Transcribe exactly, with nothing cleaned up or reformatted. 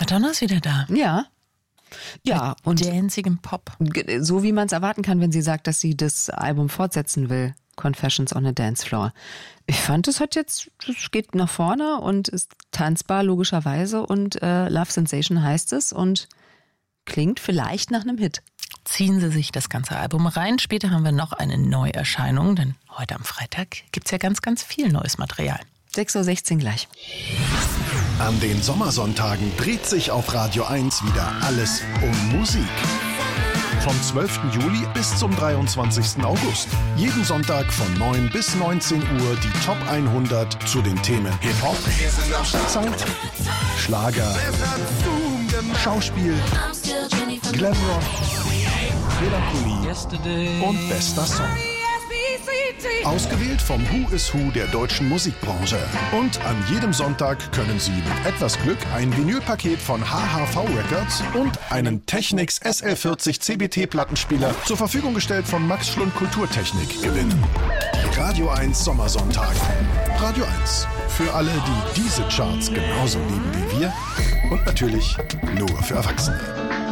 Madonna ist wieder da. Ja. Ja, und danzigem Pop. So wie man es erwarten kann, wenn sie sagt, dass sie das Album fortsetzen will. Confessions on a Dance Floor. Ich fand, es hat jetzt, es geht nach vorne und ist tanzbar logischerweise und äh, Love Sensation heißt es und klingt vielleicht nach einem Hit. Ziehen Sie sich das ganze Album rein. Später haben wir noch eine Neuerscheinung, denn heute am Freitag gibt's ja ganz, ganz viel neues Material. sechs Uhr sechzehn gleich. An den Sommersonntagen dreht sich auf Radio eins wieder alles um Musik. Vom zwölften Juli bis zum dreiundzwanzigsten August. Jeden Sonntag von neun bis neunzehn Uhr die Top hundert zu den Themen Hip-Hop, Zeit, Schlager, Schauspiel, Glamrock, Melancholie und bester Song. Ausgewählt vom Who is Who der deutschen Musikbranche. Und an jedem Sonntag können Sie mit etwas Glück ein Vinylpaket von H H V Records und einen Technics S L vierzig C B T-Plattenspieler zur Verfügung gestellt von Max Schlund Kulturtechnik gewinnen. Radio eins Sommersonntag. Radio eins. Für alle, die diese Charts genauso lieben wie wir. Und natürlich nur für Erwachsene.